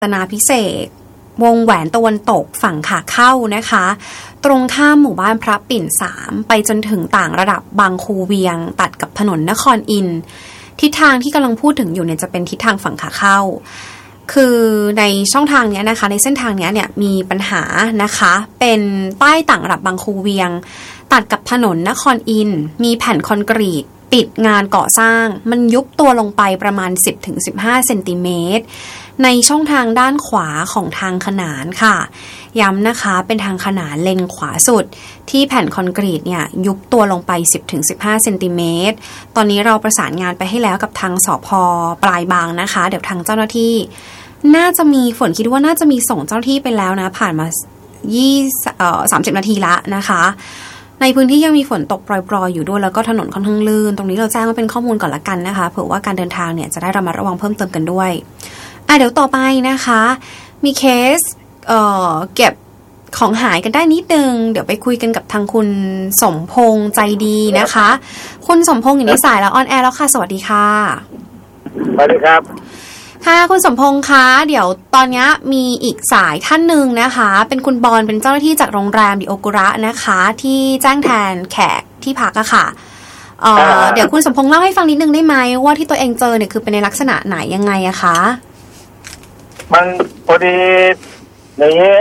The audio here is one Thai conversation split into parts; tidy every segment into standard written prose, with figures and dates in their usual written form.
ตนาภิเษกวงแหวนตะวันตกฝั่งขาเข้านะคะตรงข้ามหมู่บ้านพระปิ่น3ไปจนถึงต่างระดับบางคูเวียงตัดกับถนนนครอินทร์ทิศทางที่กำลังพูดถึงอยู่เนี่ยจะเป็นทิศทางฝั่งขาเข้าคือในช่องทางนี้นะคะในเส้นทางนี้เนี่ยมีปัญหานะคะเป็นป้ายต่างระดับบางคูเวียงตัดกับถนนนครอินทร์มีแผ่นคอนกรีตปิดงานก่อสร้างมันยุบตัวลงไปประมาณ 10-15 เซนติเมตรในช่องทางด้านขวาของทางขนานค่ะย้ำนะคะเป็นทางขนานเลนขวาสุดที่แผ่นคอนกรีตเนี่ยยุบตัวลงไป 10-15 เซนติเมตรตอนนี้เราประสานงานไปให้แล้วกับทางสภ.ปลายบางนะคะเดี๋ยวทางเจ้าหน้าที่น่าจะมีฝนคิดว่าน่าจะมีส่งเจ้าหน้าที่ไปแล้วนะผ่านมา30 นาทีละนะคะในพื้นที่ยังมีฝนตกปรอยๆอยู่ด้วยแล้วก็ถนนค่อนข้างลื่นตรงนี้เราแจ้งว่าเป็นข้อมูลก่อนละกันนะคะเผื่อว่าการเดินทางเนี่ยจะได้ระมัดระวังเพิ่มเติมกันด้วยเดี๋ยวต่อไปนะคะมีเคสเก็บของหายกันได้นิดนึงเดี๋ยวไปคุยกันกับทางคุณสมพงษ์ใจดีนะคะคุณสมพงษ์อยู่ในสายแล้วออนแอร์แล้วค่ะสวัสดีค่ะสวัสดีครับค่ะคุณสมพงษ์คะเดี๋ยวตอนนี้มีอีกสายท่านหนึ่งนะคะเป็นคุณบอลเป็นเจ้าหน้าที่จากโรงแรมดิโอกุระนะคะที่แจ้งแทนแขกที่พักอะค่ะเดี๋ยวคุณสมพงษ์เล่าให้ฟังนิดนึงได้ไหมว่าที่ตัวเองเจอเนี่ยคือเป็นในลักษณะไหนยังไงอะคะมันพอดีอย่างนี้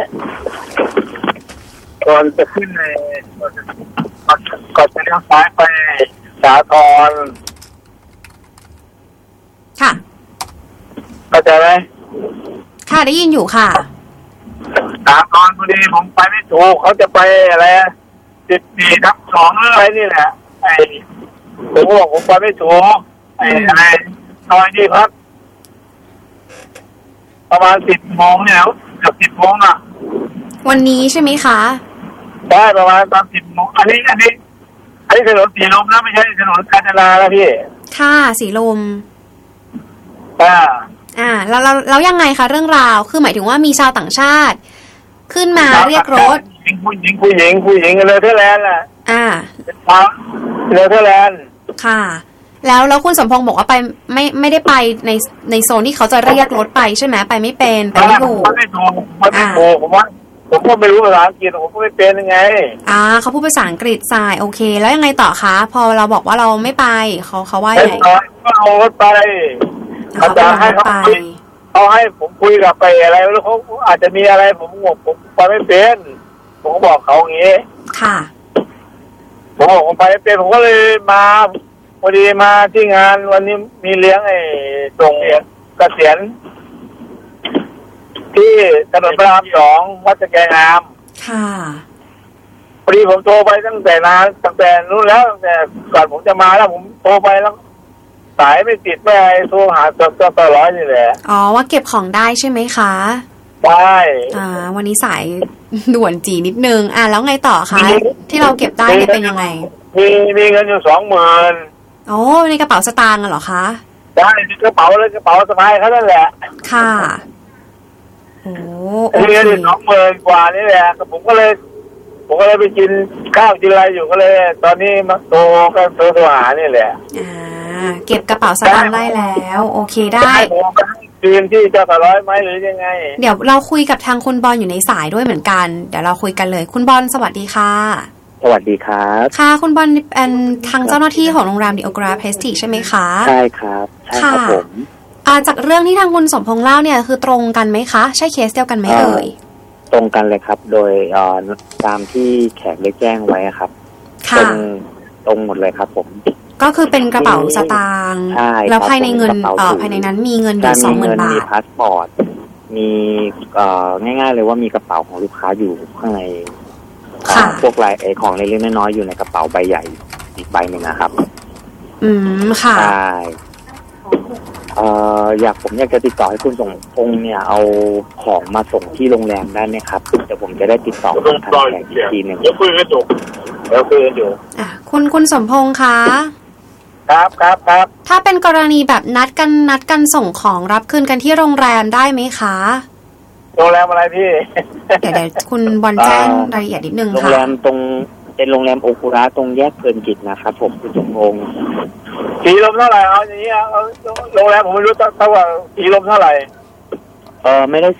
ก่อนจะขึ้นในก่อนจะเลี้ยวซ้ายไปสาทรค่ะเข้าใจไหมค่ะได้ยินอยู่ค่ะสาทรพอดีผมไปไม่ถูกเขาจะไปอะไร14/2อะไรนี่แหละผมบอกผมไปไม่ถูกอะไรซอยนี้ครับประมาณ10 โมงเนี่ยเกือบ10 โมงอ่ะวันนี้ใช่ไหมคะได้ประมาณตอน10 โมงอันนี้ถนนสีลมนะไม่ใช่ถนนกาญจนาแล้วพี่ค่ะสีลมแล้วยังไงคะเรื่องราวคือหมายถึงว่ามีชาวต่างชาติขึ้นมาเรียกรถผู้หญิงเนเธอร์แลนด์แหละเนเธอร์แลนด์ค่ะแล้วคุณสมพงษ์บอกว่าไปไม่ได้ไปในโซนที่เขาจะเรียกรถไปใช่ไหมไปไม่เป็นไปไม่ถูกไม่ถูกผมก็ไม่รู้ภาษาอังกฤษผมก็ไม่เป็นยังไงเขาพูดภาษาอังกฤษทรายโอเคแล้วยังไงต่อคะพอเราบอกว่าเราไม่ไปเขาว่าไงก็เอารถไปอาจารย์ให้เขาให้ผมคุยกับไปอะไรแล้วเขาอาจจะมีอะไรผมไปไม่เป็นผมก็บอกเขาอย่างนี้ค่ะผมบอกผมไปไม่เป็นผมก็เลยมาพอดีมาที่งานวันนี้มีเลี้ยงส่งเกษียณที่ถนนพระราม 2วัดสแกงามค่ะพอดีผมโทรไปตั้งแต่นู้นแล้วตั้งแต่ก่อนผมจะมาแล้วผมโทรไปแล้วสายไม่ติดไม่อะไรโทรหาต่อร้อยนี่แหละว่าเก็บของได้ใช่ไหมคะได้วันนี้สายด่วนจีนิดนึงแล้วไงต่อคะที่เราเก็บได้เป็นยังไงมีเงินอยู่ 20,000 ในกระเป๋าสตางค์เหรอคะได้ในกระเป๋าเลยกระเป๋าสะพายเขานั่นแหละค่ะมีเงินอยู่ 20,000 กว่านี่แหละผมก็เลยไปกินข้าวกินอะไรอยู่ก็เลยตอนนี้มาโทรหานี่แหละเก็บกระเป๋าสตางค์ได้แล้วโอเคได้คืนที่จะร้อยไหมหรือยังไงเดี๋ยวเราคุยกับทางคุณบอลอยู่ในสายด้วยเหมือนกันเดี๋ยวเราคุยกันเลยคุณบอลสวัสดีค่ะสวัสดีครับค่ะคุณบอลเป็นทางเจ้าหน้าที่ของโรงแรมดิโอกุระเพรสติจใช่ไหมคะใช่ครับใช่ครับผมจากเรื่องที่ทางคุณสมพงษ์เล่าเนี่ยคือตรงกันไหมคะใช่เคสเดียวกันไหมเอ่ยตรงกันเลยครับโดยตามที่แขกได้แจ้งไว้ครับตรงหมดเลยครับผมก็คือเป็นกระเป๋าสตางค์แล้วภายในเงินภายในนั้นมีเงินอยู่ 20,000 บาทมีพาสปอร์ตมีง่ายๆเลยว่ามีกระเป๋าของลูกค้าอยู่ข้างในพวกรายของเล็กๆน้อยๆอยู่ในกระเป๋าใบใหญ่อีกใบหนึ่งนะครับค่ะใช่ผมอยากจะติดต่อให้คุณส่งพงษ์เนี่ยเอาของมาส่งที่โรงแรมได้ไหมครับเดี๋ยวผมจะได้ติดต่อทางแขกอีกทีนึงเดี๋ยวคุยกันอยู่คุณสมพงษ์คะครับถ้าเป็นกรณีแบบนัดกันส่งของรับคืนกันที่โรงแรมได้ไหมคะโรงแรมอะไรพี่เดี๋ยวคุณบอลแจ้งรายละเอียดนิดนึงค่ะโรงแรมตรงเป็นโรงแรมโอกุระตรงแยกเพลินจิตนะครับผมคุณสมพงษ์สีลมเท่าไหร่เอาอย่างนี้โรงแรมผมไม่รู้เท่าว่าสีลมเท่าไหร่ไม่ได้